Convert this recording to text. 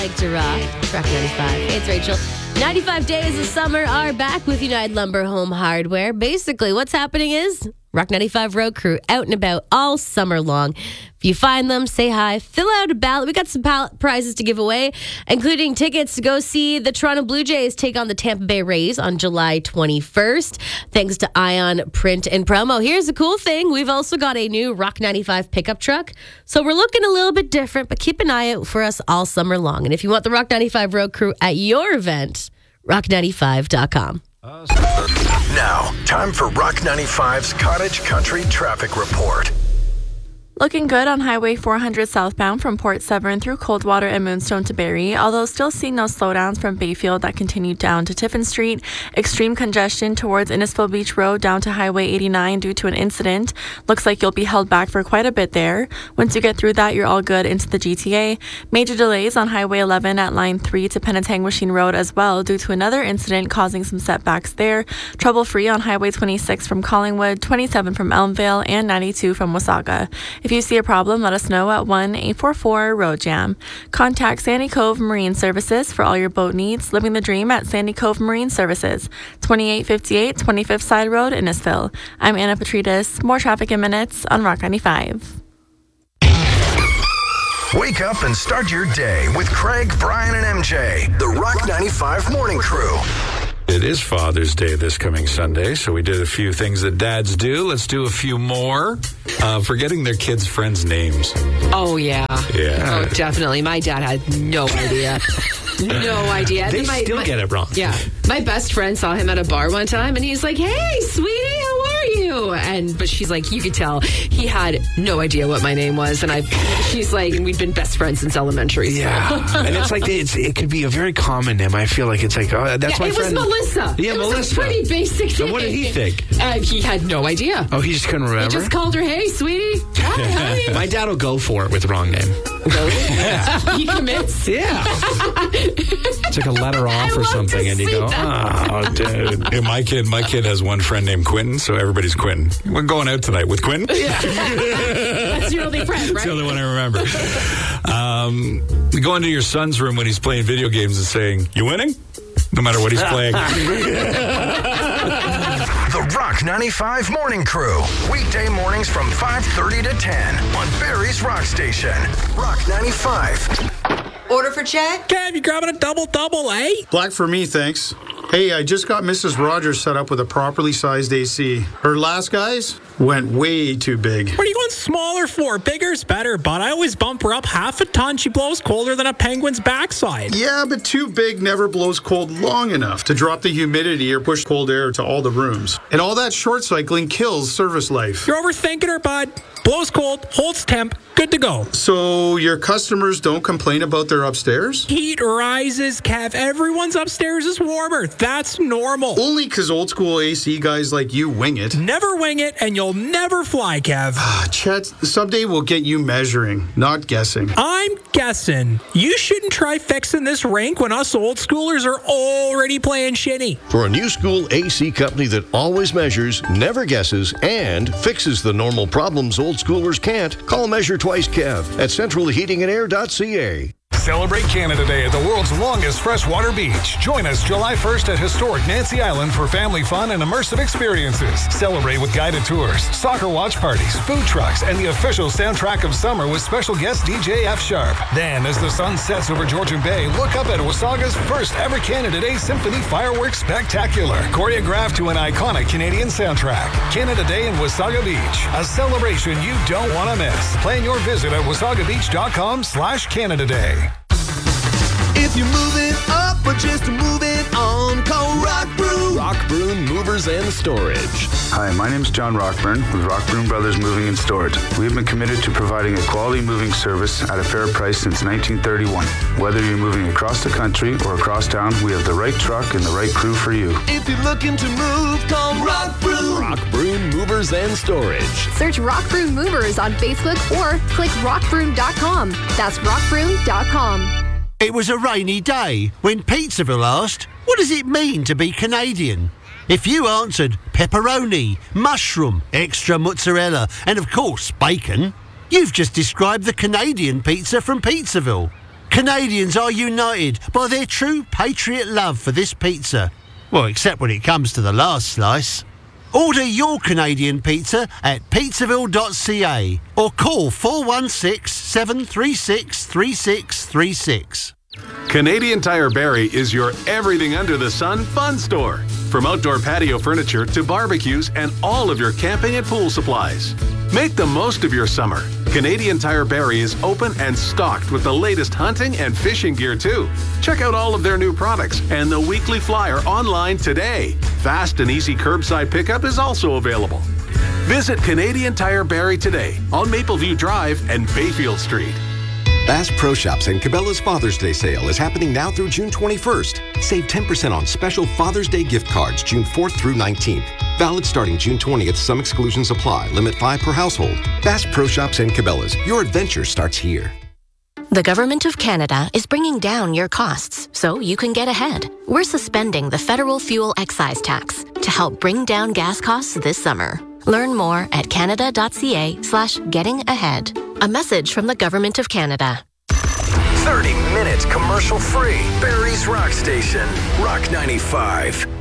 like to rock. Rock 95. It's Rachel. 95 days of summer are back with United Lumber Home Hardware. Basically, what's happening is Rock 95 Road Crew out and about all summer long. If you find them, say hi, fill out a ballot. We got some prizes to give away, including tickets to go see the Toronto Blue Jays take on the Tampa Bay Rays on July 21st. Thanks to Ion Print and Promo. Here's the cool thing. We've also got a new Rock 95 pickup truck. So we're looking a little bit different, but keep an eye out for us all summer long. And if you want the Rock 95 Road Crew at your event, rock95.com. Now, time for Rock 95's Cottage Country Traffic Report. Looking good on Highway 400 southbound from Port Severn through Coldwater and Moonstone to Barrie, although still seeing no slowdowns from Bayfield that continue down to Tiffin Street. Extreme congestion towards Innisfil Beach Road down to Highway 89 due to an incident. Looks like you'll be held back for quite a bit there. Once you get through that, you're all good into the GTA. Major delays on Highway 11 at Line 3 to Penetang Road as well due to another incident causing some setbacks there. Trouble-free on Highway 26 from Collingwood, 27 from Elmvale, and 92 from Wasaga. If you see a problem, let us know at 1-844-ROAD-JAM. Contact Sandy Cove Marine Services for all your boat needs. Living the dream at Sandy Cove Marine Services, 2858 25th Side Road, Innisfil. I'm Anna Petridis. More traffic in minutes on Rock 95. Wake up and start your day with Craig, Brian, and MJ, the Rock 95 Morning Crew. It is Father's Day this coming Sunday, so we did a few things that dads do. Let's do a few more. Forgetting their kids' friends' names. Oh, yeah. Yeah. Oh, definitely. My dad had no idea. No idea. They still get it wrong. Yeah. My best friend saw him at a bar one time, and he's like, "Hey, sweetie, how are you?" But she's like, you could tell he had no idea what my name was, and she's like, we've been best friends since elementary school. Yeah, and it's like it could be a very common name. I feel like it's like, oh, that's my friend. It was Melissa. Yeah, it Melissa. was a pretty basic So name. what did he think? He had no idea. Oh, he just couldn't remember? He just called her, "Hey, sweetie." Hi, how are you? My dad will go for it with the wrong name. He commits. Yeah. It's like a letter off or something, and you go, oh, dude. Yeah, my kid has one friend named Quentin, so everybody's Quentin. We're going out tonight with Quentin. Yeah. That's your only friend, right? That's the only one I remember. Go into your son's room when he's playing video games and saying, "You winning?" No matter what he's playing. The Rock 95 Morning Crew. Weekday mornings from 5:30 to 10 on Barrie's Rock Station. Rock 95. Order for Chad? Kev, you grabbing a double, eh? Black for me, thanks. Hey, I just got Mrs. Rogers set up with a properly sized AC. Her last guys went way too big. What are you going smaller for? Bigger's better, but I always bump her up half a ton. She blows colder than a penguin's backside. Yeah, but too big never blows cold long enough to drop the humidity or push cold air to all the rooms. And all that short cycling kills service life. You're overthinking her, bud. Blows cold, holds temp, good to go. So your customers don't complain about their upstairs? Heat rises, Kev. Everyone's upstairs is warmer. That's normal. Only because old school AC guys like you wing it. Never wing it, and you'll never fly, Kev. Chet, someday we'll get you measuring, not guessing. I'm guessing. You shouldn't try fixing this rink when us old schoolers are already playing shitty. For a new school AC company that always measures, never guesses, and fixes the normal problems old schoolers can't, call Measure Twice Kev at centralheatingandair.ca. Celebrate Canada Day at the world's longest freshwater beach. Join us July 1st at historic Nancy Island for family fun and immersive experiences. Celebrate with guided tours, soccer watch parties, food trucks, and the official soundtrack of summer with special guest DJ F Sharp. Then, as the sun sets over Georgian Bay, look up at Wasaga's first ever Canada Day Symphony Fireworks Spectacular, choreographed to an iconic Canadian soundtrack. Canada Day in Wasaga Beach, a celebration you don't want to miss. Plan your visit at wasagabeach.com/Canada Day. If you're moving up or just moving on, call Rock Broom. Rock Broom Movers and Storage. Hi, my name is John Rockburn with Rockburn Brothers Moving and Storage. We have been committed to providing a quality moving service at a fair price since 1931. Whether you're moving across the country or across town, we have the right truck and the right crew for you. If you're looking to move, call Rock Broom. Rock Broom Movers and Storage. Search Rock Broom Movers on Facebook or click rockbroom.com. That's rockbroom.com. It was a rainy day when Pizzaville asked, what does it mean to be Canadian? If you answered pepperoni, mushroom, extra mozzarella, and of course bacon, you've just described the Canadian pizza from Pizzaville. Canadians are united by their true patriot love for this pizza. Well, except when it comes to the last slice. Order your Canadian pizza at pizzaville.ca or call 416-736-3636. Canadian Tire Barrie is your everything under the sun fun store. From outdoor patio furniture to barbecues and all of your camping and pool supplies. Make the most of your summer. Canadian Tire Barrie is open and stocked with the latest hunting and fishing gear too. Check out all of their new products and the weekly flyer online today. Fast and easy curbside pickup is also available. Visit Canadian Tire Barrie today on Mapleview Drive and Bayfield Street. Bass Pro Shops and Cabela's Father's Day sale is happening now through June 21st. Save 10% on special Father's Day gift cards June 4th through 19th. Valid starting June 20th. Some exclusions apply. Limit 5 per household. Bass Pro Shops and Cabela's. Your adventure starts here. The Government of Canada is bringing down your costs so you can get ahead. We're suspending the federal fuel excise tax to help bring down gas costs this summer. Learn more at canada.ca/gettingahead. A message from the Government of Canada. 30 minutes commercial free. Barrie's Rock Station. Rock 95.